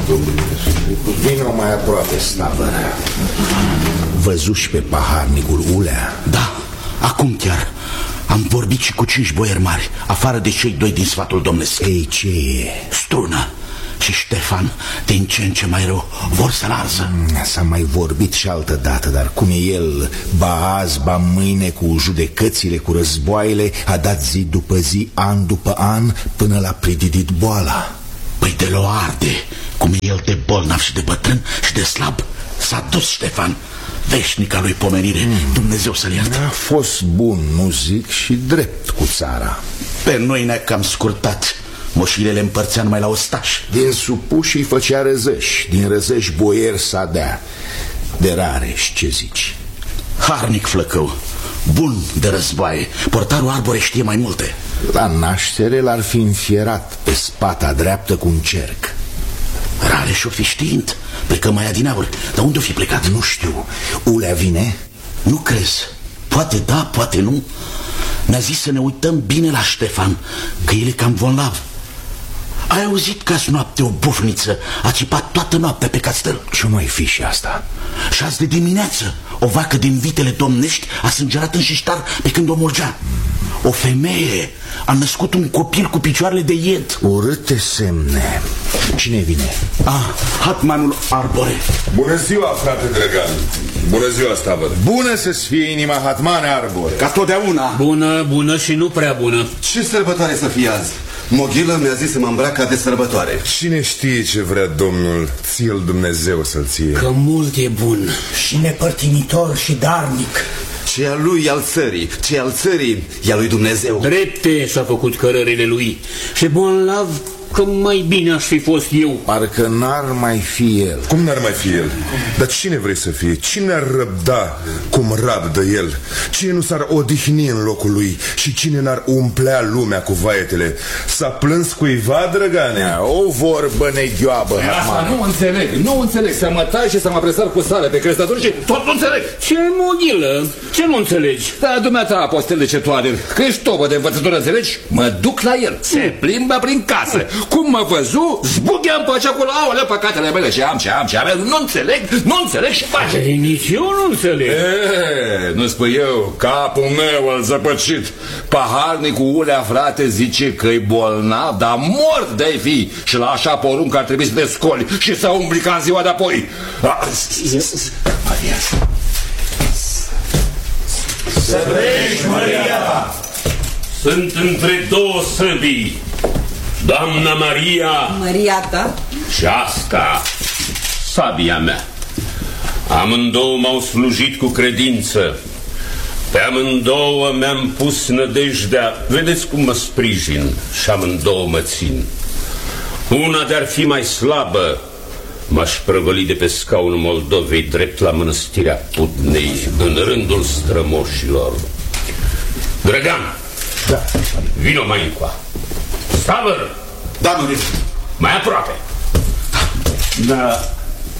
Vino mai aproape, Stavăr. Văzuși pe paharnicul Ulea? Da, acum chiar. Am vorbit și cu 5 boieri mari, afară de cei 2 din sfatul domnesc. Ei, ce e? Strună și Ștefan, din ce în ce mai rău, vor să-l arză. S-a mai vorbit și altă dată, dar cum e el, ba azi, ba mâine, cu judecățile, cu războaiele, a dat zi după zi, an după an, până l-a prididit boala. Păi de l-o arde, cum e el de bolnav și de bătrân și de slab. S-a dus Ștefan, veșnica lui pomenire, Dumnezeu să-l ierte. A fost bun, nu zic, și drept cu țara. Pe noi ne-a cam scurtat. Moșile le împărțea numai la ostași. Din supuși îi făcea răzăși, din răzăși boier s-a dea. De Rareș, ce zici? Harnic flăcău, bun de războaie. Portarul Arbore știe mai multe. La naștere l-ar fi înfierat pe spata dreaptă cu un cerc. Rareș-o fi știind, plecă mai adineauri. Dar unde o fi plecat? Nu știu. Ulea vine? Nu crezi. Poate da, poate nu. Ne-a zis să ne uităm bine la Ștefan, că el e cam bolnav. Ai auzit că azi noapte o bufniță a țipat toată noaptea pe castel? Ce mai fi și asta? Și azi de dimineață o vacă din vitele domnești a sângerat în șiștar pe când o mulgea. O femeie a născut un copil cu picioarele de ied. Urâte semne. Cine vine? Hatmanul Arbore. Bună ziua, frate Drăgan. Bună ziua, Stavăr. Bună să-ți fie inima, Hatmane Arbore. Ca totdeauna. Bună, bună și nu prea bună. Ce sărbătoare să fie azi? Moghilă mi-a zis să mă îmbrac ca de sărbătoare. Cine știe ce vrea Domnul, ție-l Dumnezeu să-l ție. Că mult e bun. Și nepărtinitor și darnic. Ce al lui e al țării, ce al țării e al lui Dumnezeu. Drepte și-a făcut cărările lui. Și bolnav, că mai bine aș fi fost eu. Parcă n-ar mai fi el. Cum n-ar mai fi el? Dar cine vrei să fie? Cine ar răbda cum rabdă el? Cine nu s-ar odihni în locul lui? Și cine n-ar umplea lumea cu vaetele? S-a plâns cuiva, Drăgane? O vorbă neghioabă, Hatmane. Nu înțeleg. Să mă tai și să mă apresar cu sare pe crestături și tot nu înțeleg. Ce Moghilă? Ce nu înțelegi? Da, dumneata, apostel de cetoare, că ești tobă de învățătură, înțelegi? Mă duc la el, se plimbă prin casă. Cum mă văzu, zbugheam pe acolo, aolea, păcatele mele și am. Nu înțeleg și face. Nici eu nu înțeleg. Nu spui eu, capul meu îl zăpăcit. Paharnicul Ulea, frate, zice că-i bolnav, dar mort de-ai fi. Și la așa poruncă ar trebui să te scoli și să umbli ca în ziua de-apoi. Să trăiești, Maria! Sunt între două săbii, doamna Maria ta și asta, sabia mea. Amândouă m-au slujit cu credință. Pe amândouă mi-am pus nădejdea. Vedeți cum mă sprijin și amândouă mă țin. Una de-ar fi mai slabă, m-aș prăvăli de pe scaunul Moldovei drept la mănăstirea Putnei, în rândul strămoșilor. Drăgan, da. Vino mai încoa. Stavăr! Da, Mărie. Mai aproape. Da.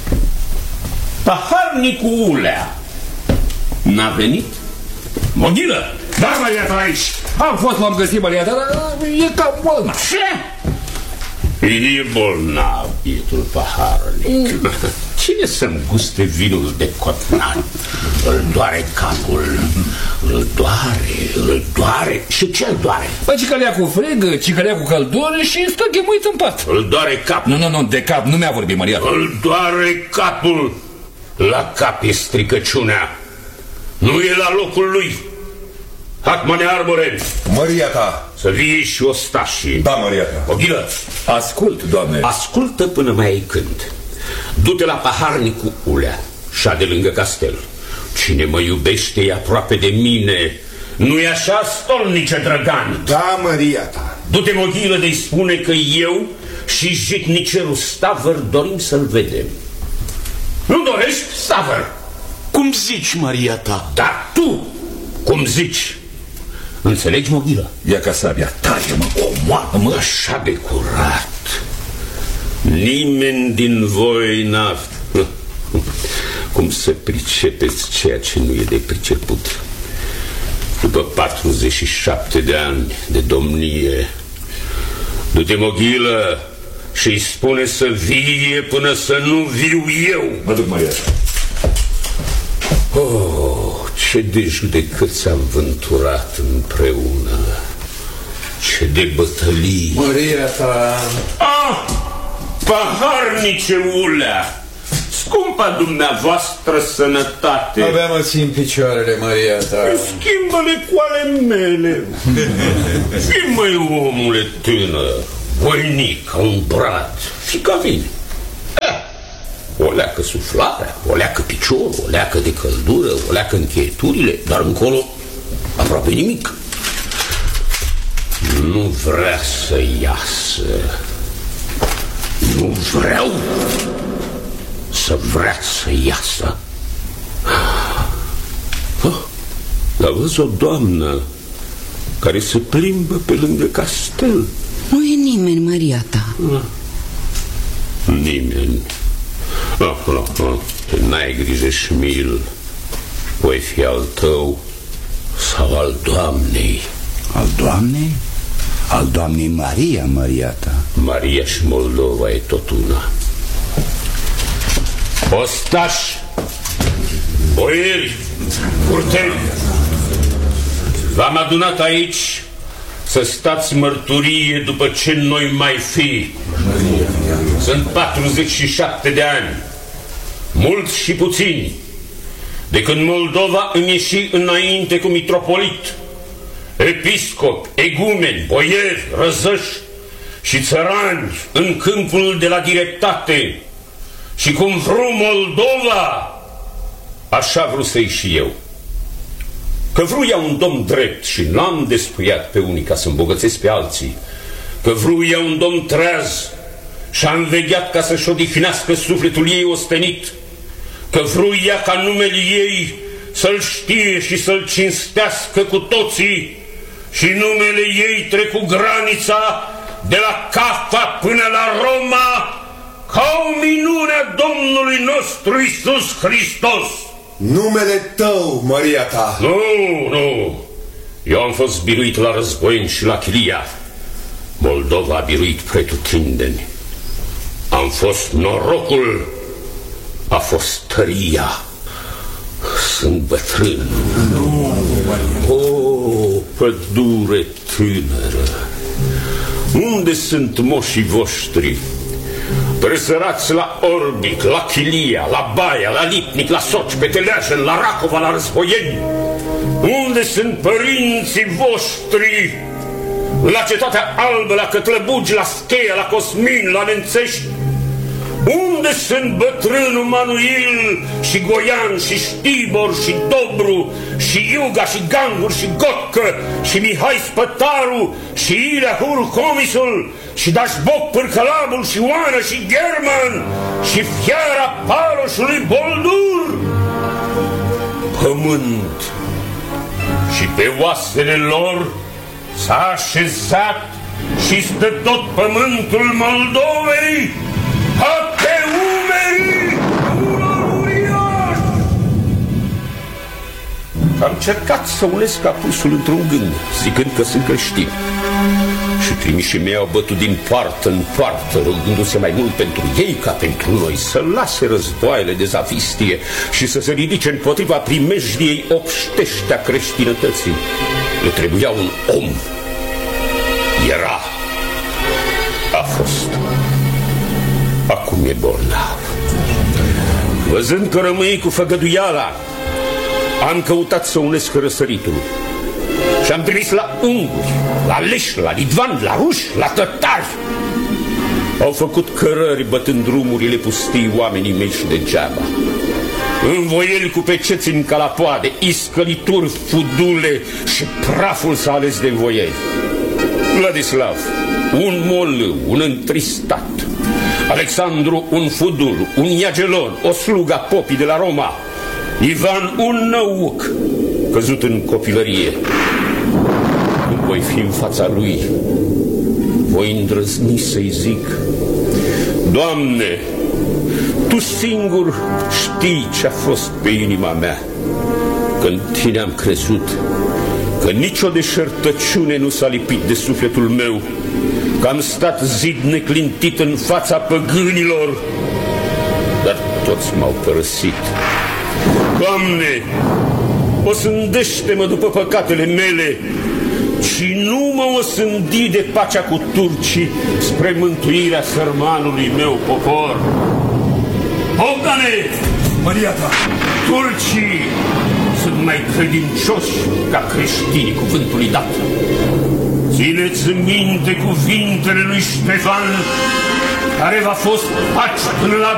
Paharnicul Ulea n-a venit? Moghilă! Da, Maria ta aici. Am fost, m-am găsit, Maria ta, dar e cam bolnav. Ce? E bolnav, bietul paharnic. Cine să-mi guste vinul de cotnan? Îl doare capul. Îl doare. Și ce-l doare? Păi cicălea cu fregă, cicălea cu căldură și stă chemuit în pat. Îl doare capul. Nu, de cap, nu mi-a vorbit, Maria. Îl doare capul. La cap e stricăciunea. Nu e la locul lui. Hatmane Arbore. Maria ta. Să vii și ostașii. Da, Maria ta. Moghilă. Ascult, Doamne. Ascultă până mai ai când. Du-te la paharnicul Ulea, șa de lângă castel. Cine mă iubește e aproape de mine. Nu-i așa, stolnice Drăgan? Da, Maria ta. Du-te, Moghilă, de-i spune că eu și jitnicerul Stavăr dorim să-l vedem. Nu dorești, Stavăr? Cum zici, Maria ta? Dar tu, cum zici? Înțelegi, Moghilă? Ia ca sabia, taie-mă, omoară-mă. Așa de curat. Nimeni din voi n-a... Cum să pricepeți ceea ce nu e de priceput? După 47 de ani de domnie, du-te, Moghilă, și îi spune să vie până să nu viu eu. Mă duc, Maria. Oh, ce de judecăți am vânturat împreună. Ce de bătălii. Maria ta... Ah, paharnice Ulea, scumpa dumneavoastră sănătate. Abia mă țin picioarele, Maria ta. Schimbă-le cu ale mele. Fii, măi, omule tânăr, voinic, ca un brat. Fii ca mine. O leacă suflarea, o leacă piciorul, o leacă de căldură, o leacă încheieturile, dar încolo aproape nimic. Nu vrea să iasă. Nu vreau să vrea să iasă. Dar văz o doamnă care se plimbă pe lângă castel. Nu e nimeni, Maria ta. Nimeni. Nu. N-ai grijă, Șmil. Voi fi al tău sau al doamnei. Al doamnei? Al doamnei Maria ta. Maria și Moldova e tot una. Ostași, boieri, curteni, v-am adunat aici să stați mărturie după ce noi mai fi. Sunt 47 de ani, mulți și puțini, de când Moldova îmi ieși înainte cu mitropolit, episcop, egumeni, boieri, răzăși și țărani în câmpul de la directate. Și cum vreau Moldova, așa vreau să-i și eu. Că vreau un domn drept și n-am despuiat pe unii ca să îmbogățesc pe alții. Că vreau un domn treaz și am vegheat ca să-și odihnească sufletul ei ostenit. Că vreau ca numele ei să-l știe și să-l cinstească cu toții și numele ei trecu granița de la Cafa până la Roma ca o minune a Domnului nostru Iisus Hristos. Numele tău, Maria ta. Nu. Eu am fost biruit la Războieni și la Chilia. Moldova a biruit pretutindeni. Am fost norocul, a fost tăria. Sunt bătrân. O, pădure tânără, unde sunt moșii voștri? Presărați la Orbic, la Chilia, la Baia, la Lipnic, la Soci, pe Teleajen, la Racova, la Războieni. Unde sunt părinții voștri? La Cetatea Albă, la Cătlăbugi, la Scheia, la Cosmin, la Nențești. Unde sunt bătrânul Manuil și Goian și Știbor și Dobru și Iuga și Gangur și Gotcă și Mihai Spătaru și Ilea Hul Comisul și Dașboc Pârcălabul și Oană și German și Fiara Paloșului Boldur? Pământ și pe oasele lor s-a așezat și stă tot pământul Moldovei pe umerii unor uriași. Am încercat să unesc apusul într-un gând, zicând că sunt creștin. Și trimișii mei au bătut din poartă în poartă, rugându-se mai mult pentru ei ca pentru noi, să lase războaiele de zavistie și să se ridice împotriva primejdiei obștești a creștinătății. Le trebuia un om. Era. A fost. Acum e bolnav. Văzând că rămâi cu făgăduiala, am căutat să unesc răsăritul și am trimis la unguri, la leși, la lidvan, la ruși, la tătari. Au făcut cărări bătând drumurile pustii oamenii mei și degeaba. Învoieli cu peceți în calapoade, iscălituri, fudule și praful s-a ales de învoieli. Vladislav, un molâu, un întristat. Alexandru, un fudul, un iagelon, o slugă a popii de la Roma. Ivan, un năuc, căzut în copilărie. Când voi fi în fața lui, voi îndrăzni să-i zic: Doamne, Tu singur știi ce-a fost pe inima mea când Tine am crezut, că nicio deșertăciune nu s-a lipit de sufletul meu că am stat zid neclintit în fața păgânilor, dar toți m-au părăsit. Doamne, osândește-mă după păcatele mele și nu mă osândi de pacea cu turcii spre mântuirea sărmanului meu popor. Bogdane! Maria ta! Turcii sunt mai credincioși ca creștinii cuvântului dat. Țineți minte cuvintele lui Ștefan, care v-a fost pace până la